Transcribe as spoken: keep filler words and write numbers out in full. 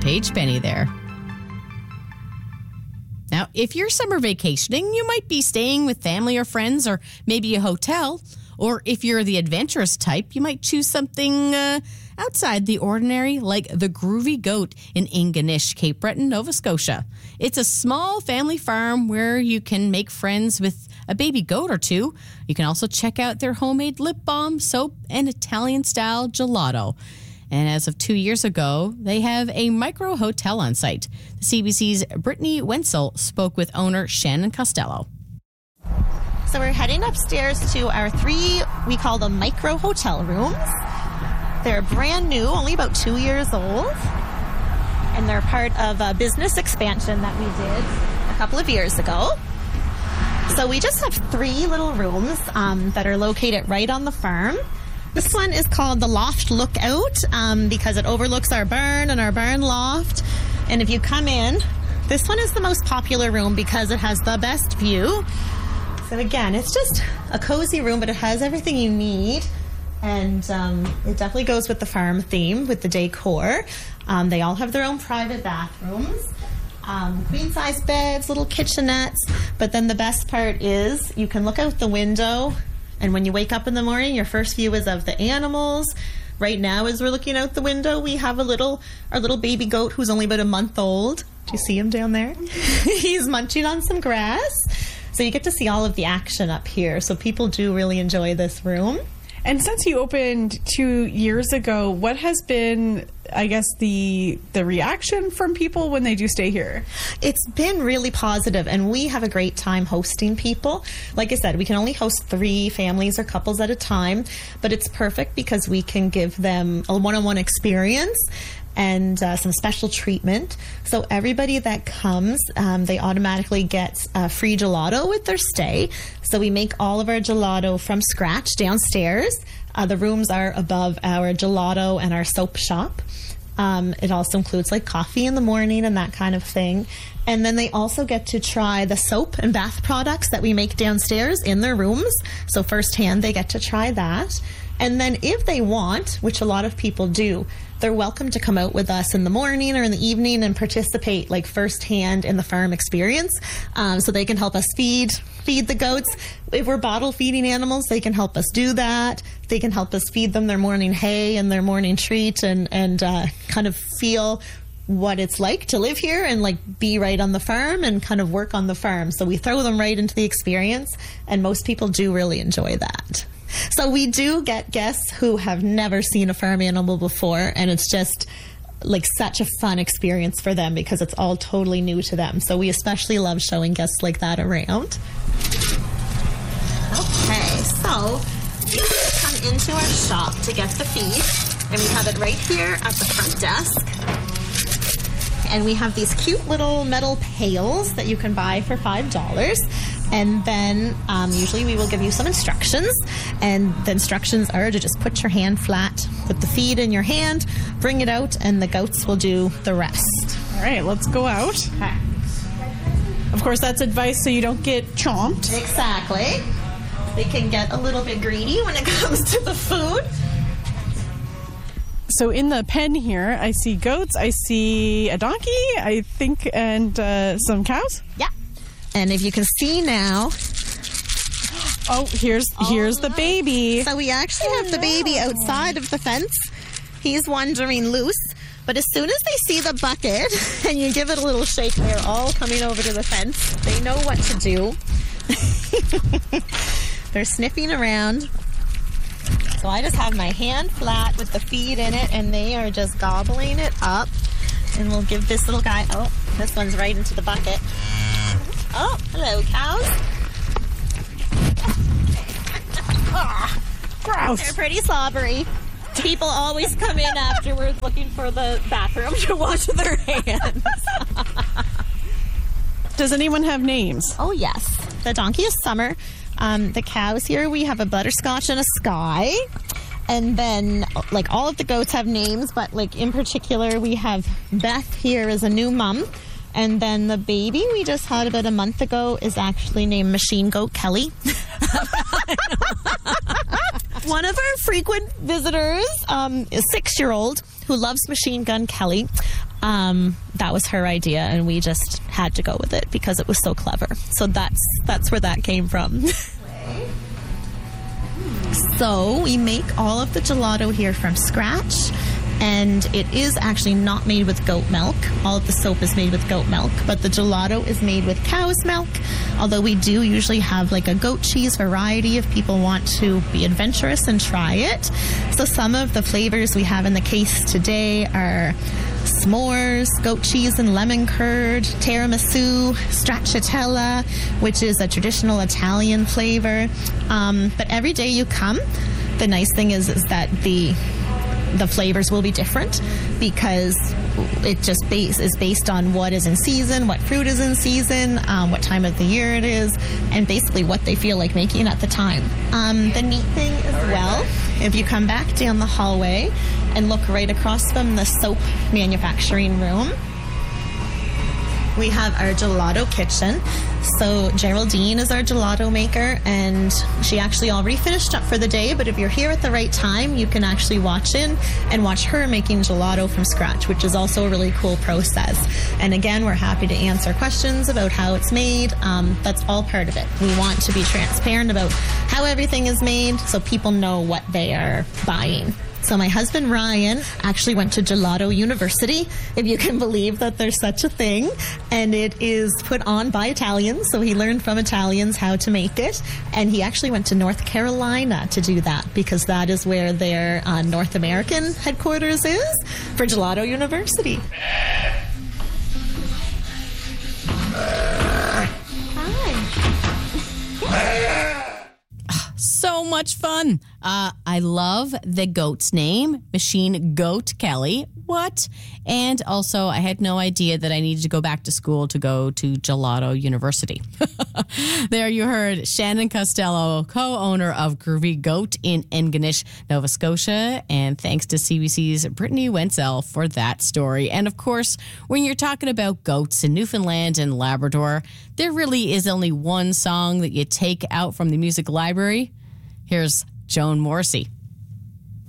Paige Penny there. Now, if you're summer vacationing, you might be staying with family or friends or maybe a hotel. Or if you're the adventurous type, you might choose something uh, outside the ordinary, like the Groovy Goat in Ingonish, Cape Breton, Nova Scotia. It's a small family farm where you can make friends with a baby goat or two. You can also check out their homemade lip balm, soap, and Italian-style gelato. And as of two years ago, they have a micro hotel on site. The C B C's Brittany Wenzel spoke with owner Shannon Costello. So we're heading upstairs to our three, we call them micro hotel rooms. They're brand new, only about two years old. And they're part of a business expansion that we did a couple of years ago. So we just have three little rooms um, that are located right on the farm. This one is called the Loft Lookout um, because it overlooks our barn and our barn loft. And if you come in, this one is the most popular room because it has the best view. So again, it's just a cozy room, but it has everything you need. And um, it definitely goes with the farm theme, with the decor. Um, they all have their own private bathrooms, um, queen-size beds, little kitchenettes. But then the best part is you can look out the window, and when you wake up in the morning, your first view is of the animals. Right now, as we're looking out the window, we have a little, our little baby goat who's only about a month old. Do you see him down there? He's munching on some grass. So you get to see all of the action up here. So people do really enjoy this room. And since you opened two years ago, what has been, I guess, the the reaction from people when they do stay here? It's been really positive, and we have a great time hosting people. Like I said, we can only host three families or couples at a time, but it's perfect because we can give them a one-on-one experience and uh, some special treatment. So everybody that comes, um, they automatically get uh, free gelato with their stay. So we make all of our gelato from scratch downstairs. Uh, the rooms are above our gelato and our soap shop. Um, it also includes like coffee in the morning and that kind of thing. And then they also get to try the soap and bath products that we make downstairs in their rooms. So firsthand, they get to try that. And then if they want, which a lot of people do, they're welcome to come out with us in the morning or in the evening and participate like firsthand in the farm experience. Um, so they can help us feed feed the goats. If we're bottle feeding animals, they can help us do that. They can help us feed them their morning hay and their morning treat and, and uh, kind of feel what it's like to live here and like be right on the farm and kind of work on the farm. So we throw them right into the experience, and most people do really enjoy that. So we do get guests who have never seen a farm animal before, and it's just like such a fun experience for them because it's all totally new to them. So we especially love showing guests like that around. Okay, so you come into our shop to get the feed, and we have it right here at the front desk. And we have these cute little metal pails that you can buy for five dollars. And then um, usually we will give you some instructions. And the instructions are to just put your hand flat, put the feed in your hand, bring it out, and the goats will do the rest. All right, let's go out. Okay. Of course, that's advice so you don't get chomped. Exactly. They can get a little bit greedy when it comes to the food. So in the pen here, I see goats, I see a donkey, I think, and uh, some cows. Yeah. And if you can see now... Oh, here's oh, here's the look. baby. So we actually oh, have the baby no. outside of the fence. He's wandering loose. But as soon as they see the bucket and you give it a little shake, they're all coming over to the fence. They know what to do. They're sniffing around. So I just have my hand flat with the feed in it, and they are just gobbling it up. And we'll give this little guy... Oh, this one's right into the bucket. Oh, hello, cows. Ah, gross. They're pretty slobbery. People always come in afterwards looking for the bathroom to wash their hands. Does anyone have names? Oh, yes. The donkey is Summer. Um, the cows here, we have a Butterscotch and a Sky. And then, like, all of the goats have names, but, like, in particular, we have Beth here as a new mom. And then the baby we just had about a month ago is actually named Machine Goat Kelly. One of our frequent visitors um, is a six-year-old who loves Machine Gun Kelly. Um, that was her idea, and we just had to go with it because it was so clever. So that's that's where that came from. So we make all of the gelato here from scratch, and it is actually not made with goat milk. All of the soap is made with goat milk, but the gelato is made with cow's milk, although we do usually have like a goat cheese variety if people want to be adventurous and try it. So some of the flavors we have in the case today are s'mores, goat cheese and lemon curd, tiramisu, stracciatella, which is a traditional Italian flavor. Um, but every day you come, the nice thing is, is that the the flavors will be different because it just base is based on what is in season, what fruit is in season, um, what time of the year it is, and basically what they feel like making at the time. Um, the neat thing as well, if you come back down the hallway and look right across from the soap manufacturing room, we have our gelato kitchen. So Geraldine is our gelato maker, and she actually already finished up for the day, but if you're here at the right time, you can actually watch in and watch her making gelato from scratch, which is also a really cool process. And again, we're happy to answer questions about how it's made. Um, that's all part of it. We want to be transparent about how everything is made so people know what they are buying. So my husband, Ryan, actually went to Gelato University, if you can believe that there's such a thing. And it is put on by Italians, so he learned from Italians how to make it. And he actually went to North Carolina to do that because that is where their uh, North American headquarters is for Gelato University. So much fun. Uh, I love the goat's name, Machine Goat Kelly. What? And also, I had no idea that I needed to go back to school to go to Gelato University. There you heard Shannon Costello, co-owner of Groovy Goat in Engenish, Nova Scotia. And thanks to C B C's Brittany Wenzel for that story. And of course, when you're talking about goats in Newfoundland and Labrador, there really is only one song that you take out from the music library. Here's Joan Morrissey.